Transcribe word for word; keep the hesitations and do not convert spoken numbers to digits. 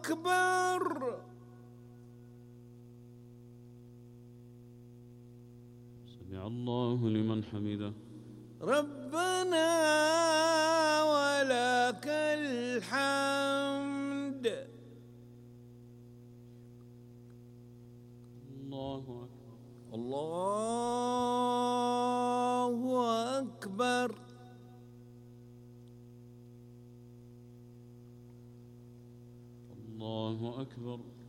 أكبر. سمع الله لمن حمده. ربنا ولك الحمد. الله أكبر. الله أكبر. الله أكبر.